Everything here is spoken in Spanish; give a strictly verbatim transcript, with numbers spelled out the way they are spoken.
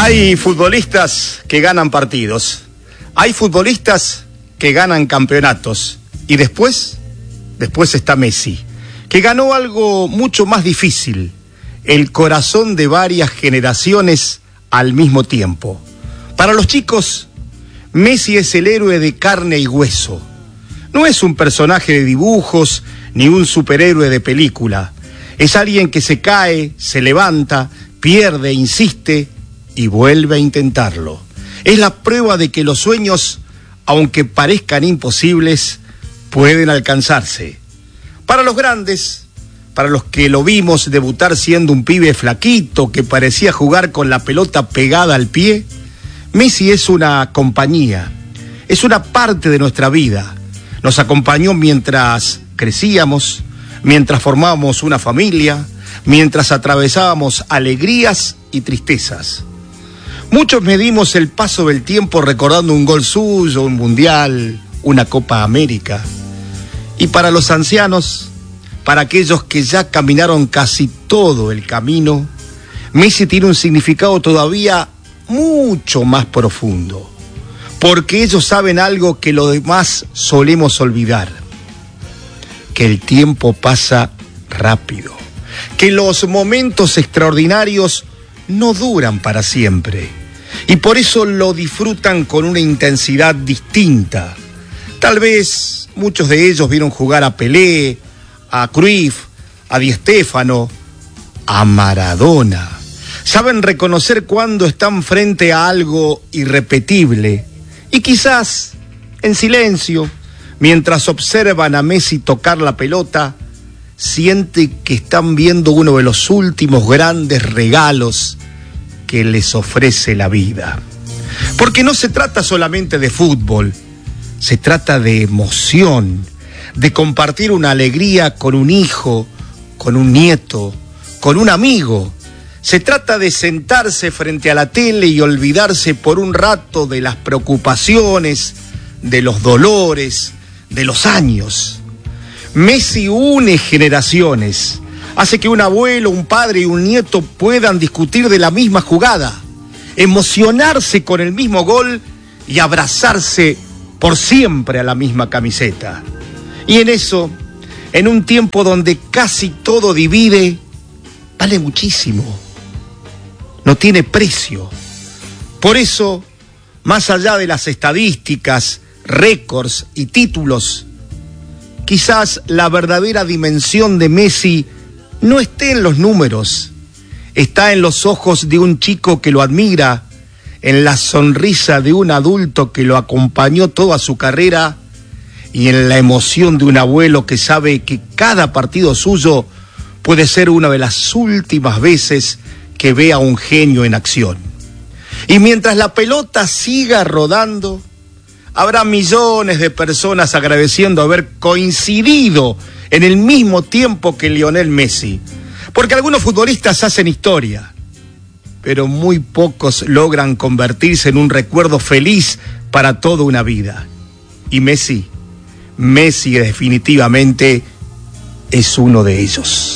Hay futbolistas que ganan partidos, hay futbolistas que ganan campeonatos y después, después está Messi, que ganó algo mucho más difícil, el corazón de varias generaciones al mismo tiempo. Para los chicos, Messi es el héroe de carne y hueso. No es un personaje de dibujos ni un superhéroe de película. Es alguien que se cae, se levanta, pierde, insiste y vuelve a intentarlo. Es la prueba de que los sueños, aunque parezcan imposibles, pueden alcanzarse. Para los grandes, para los que lo vimos debutar siendo un pibe flaquito que parecía jugar con la pelota pegada al pie, Messi es una compañía, es una parte de nuestra vida. Nos acompañó mientras crecíamos, mientras formábamos una familia, mientras atravesábamos alegrías y tristezas. Muchos medimos el paso del tiempo recordando un gol suyo, un mundial, una Copa América. Y para los ancianos, para aquellos que ya caminaron casi todo el camino, Messi tiene un significado todavía mucho más profundo, porque ellos saben algo que los demás solemos olvidar: que el tiempo pasa rápido, que los momentos extraordinarios no duran para siempre, y por eso lo disfrutan con una intensidad distinta. Tal vez muchos de ellos vieron jugar a Pelé, a Cruyff, a Di Stéfano, a Maradona. Saben reconocer cuando están frente a algo irrepetible, y quizás en silencio, mientras observan a Messi tocar la pelota, siente que están viendo uno de los últimos grandes regalos que les ofrece la vida. Porque no se trata solamente de fútbol, se trata de emoción, de compartir una alegría con un hijo, con un nieto, con un amigo. Se trata de sentarse frente a la tele y olvidarse por un rato de las preocupaciones, de los dolores, de los años. Messi une generaciones, hace que un abuelo, un padre y un nieto puedan discutir de la misma jugada, emocionarse con el mismo gol y abrazarse por siempre a la misma camiseta. Y en eso, en un tiempo donde casi todo divide, vale muchísimo, no tiene precio. Por eso, más allá de las estadísticas, récords y títulos, quizás la verdadera dimensión de Messi no esté en los números, está en los ojos de un chico que lo admira, en la sonrisa de un adulto que lo acompañó toda su carrera y en la emoción de un abuelo que sabe que cada partido suyo puede ser una de las últimas veces que ve a un genio en acción. Y mientras la pelota siga rodando, habrá millones de personas agradeciendo haber coincidido en el mismo tiempo que Lionel Messi. Porque algunos futbolistas hacen historia, pero muy pocos logran convertirse en un recuerdo feliz para toda una vida. Y Messi, Messi definitivamente es uno de ellos.